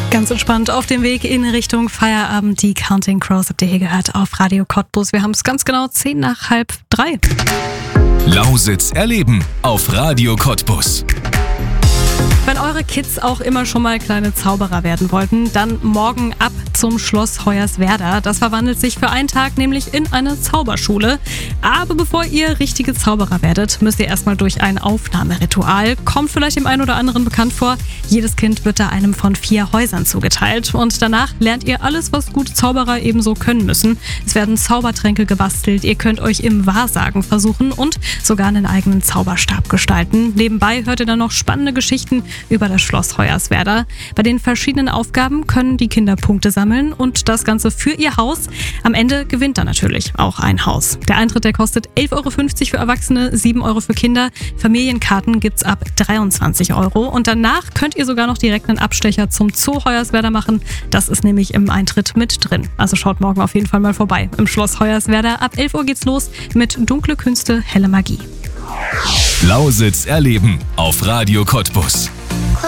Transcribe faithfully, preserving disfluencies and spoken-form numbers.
Ganz entspannt auf dem Weg in Richtung Feierabend. Die Counting Crows habt ihr hier gehört auf Radio Cottbus. Wir haben es ganz genau zehn nach halb drei. Lausitz erleben auf Radio Cottbus. Wenn eure Kids auch immer schon mal kleine Zauberer werden wollten, dann morgen ab zum Schloss Hoyerswerda. Das verwandelt sich für einen Tag nämlich in eine Zauberschule. Aber bevor ihr richtige Zauberer werdet, müsst ihr erstmal durch ein Aufnahmeritual. Kommt vielleicht dem einen oder anderen bekannt vor. Jedes Kind wird da einem von vier Häusern zugeteilt. Und danach lernt ihr alles, was gute Zauberer ebenso können müssen. Es werden Zaubertränke gebastelt, ihr könnt euch im Wahrsagen versuchen und sogar einen eigenen Zauberstab gestalten. Nebenbei hört ihr dann noch spannende Geschichten über das Schloss Hoyerswerda. Bei den verschiedenen Aufgaben können die Kinder Punkte sammeln und das Ganze für ihr Haus. Am Ende gewinnt dann natürlich auch ein Haus. Der Eintritt, der kostet elf Euro fünfzig für Erwachsene, sieben Euro für Kinder. Familienkarten gibt's ab dreiundzwanzig Euro. Und danach könnt ihr sogar noch direkt einen Abstecher zum Zoo Hoyerswerda machen. Das ist nämlich im Eintritt mit drin. Also schaut morgen auf jeden Fall mal vorbei. Im Schloss Hoyerswerda ab elf Uhr geht's los mit Dunkle Künste, helle Magie. Lausitz erleben auf Radio Cottbus.